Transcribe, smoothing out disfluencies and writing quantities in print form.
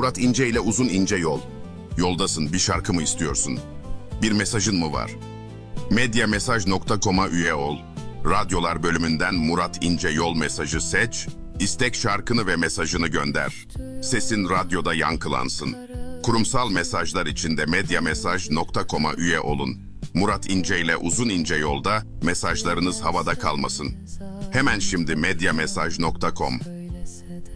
Murat İnce ile Uzun İnce Yol. Yoldasın, bir şarkı mı istiyorsun? Bir mesajın mı var? Medyamesaj.com'a üye ol. Radyolar bölümünden Murat İnce Yol mesajı seç, istek şarkını ve mesajını gönder. Sesin radyoda yankılansın. Kurumsal mesajlar için de medyamesaj.com'a üye olun. Murat İnce ile Uzun İnce Yolda mesajlarınız havada kalmasın. Hemen şimdi medyamesaj.com.